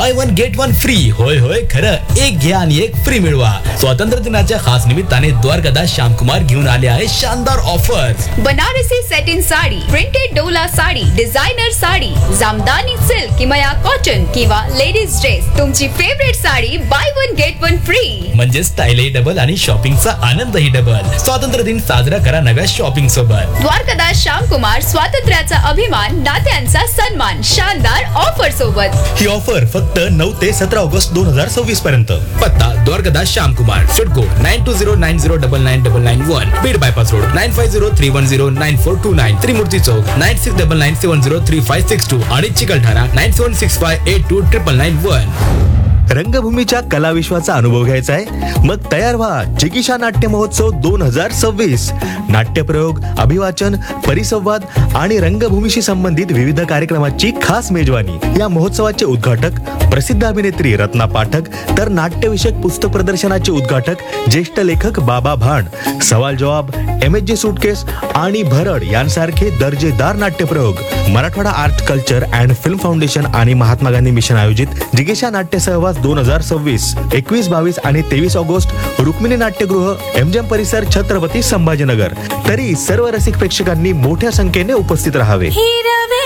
By one get one free. होय होय खरं, एक घ्या आणि एक फ्री मिळवा. स्वातंत्र्य दिनाच्या खास निमित्ताने द्वारकादास श्यामकुमार घेऊन आले आहे शानदार offers. Banarasi satin sari, printed Dola sari, designer sari, jamdani silk किंवा कॉटन किंवा लेडीज ड्रेस, तुमची favourite sari by one get one free. म्हणजे स्टाईलही डबल आणि शॉपिंगचा आनंदही डबल. स्वातंत्र्य दिन साजरा करा नव्या शॉपिंग सोबत. द्वारकादास श्यामकुमार, स्वातंत्र्याचा अभिमान, नात्यांचा सन्मान, शानदार ऑफर सोबत. ही ऑफर फक्त 9 ते 17 ऑगस्ट 2026 पर्यंत. पत्ता द्वारकादास श्यामकुमार, सिडको 9209099991, बीड बायपास रोड 9503109429, त्रिमूर्ती चौक 9699703562 आणि चिकलठाणा 9765829991. रंगभूमीच्या कला विश्वाचा अनुभव घ्यायचा आहे? मग तयार व्हा. जिगीषा नाट्य महोत्सव 2026. नाट्यप्रयोग, अभिवाचन, परिसंवाद आणि रंगभूमीशी संबंधित विविध कार्यक्रमाची खास मेजवानी. या महोत्सवाचे उद्घाटक प्रसिद्ध अभिनेत्री रत्ना पाठक, तर नाट्यविषयक पुस्तक प्रदर्शनाचे उद्घाटक ज्येष्ठ लेखक बाबा भांड. सवाल जवाब, MSG सुटकेस आणि भरड यांसारखे दर्जेदार नाट्यप्रयोग. Marathwada art culture and film foundation आणि महात्मा गांधी मिशन आयोजित जिगीषा नाट्य सहवास 2026. 21, 22 आणि 23 ऑगस्ट रुक्मिणी नाट्यगृह, MGM परिसर, छत्रपती संभाजीनगर. तरी सर्व रसिक प्रेक्षकांनी मोठ्या संख्येने उपस्थित राहावे.